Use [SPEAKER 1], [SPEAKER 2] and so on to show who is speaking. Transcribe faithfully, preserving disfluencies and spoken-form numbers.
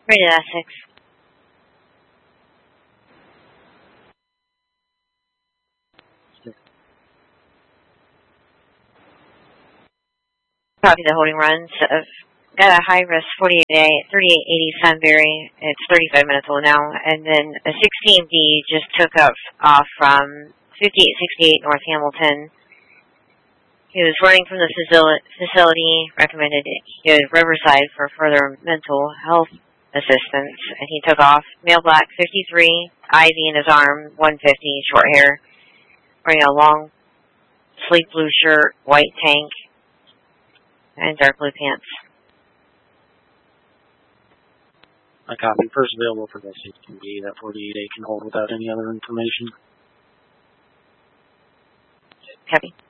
[SPEAKER 1] Rated Essex. Copy the holding runs. I've got a high-risk forty-eight A, thirty-eight eighty Sunbury. It's thirty-five minutes old now. And then a sixteen B just took up off from fifty-eight sixty-eight North Hamilton. He was running from the facility, recommended he go to Riverside for further mental health assistance, and he took off. Male black, fifty-three, I V in his arm, one fifty, short hair, wearing a long sleek blue shirt, white tank, and dark blue pants.
[SPEAKER 2] I copy. First available for that sixteen B. That forty-eight A can hold without any other information.
[SPEAKER 1] Copy.